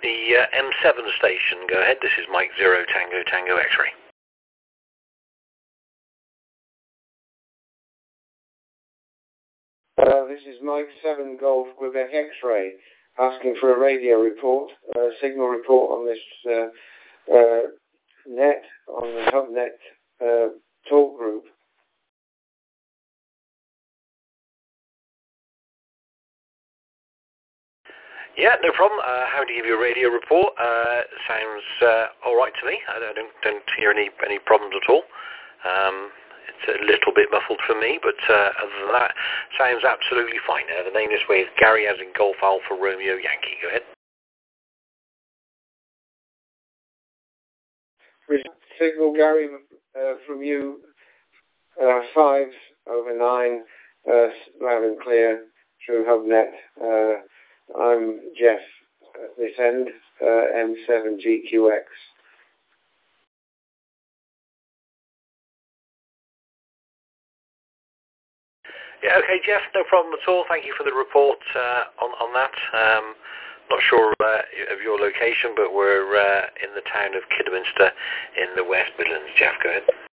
The M7 station, go ahead. This is Mike 0 Tango Tango X-ray. This is Mike 7 Golf Quebec X-ray, asking for a radio report, signal report on this net, on the HubNet talk group. Yeah, no problem. How do you give you a radio report? Sounds all right to me. I don't hear any problems at all. It's a little bit muffled for me, but other than that, sounds absolutely fine. The name this way is Gary, as in Golf Alpha Romeo Yankee. Go ahead. Signal, Gary, from you, 5 over 9, loud and clear through HubNet. I'm Jeff at this end, M7GQX. Yeah, okay, Jeff, no problem at all. Thank you for the report on that. Not sure of your location, but we're in the town of Kidderminster in the West Midlands. Jeff, go ahead.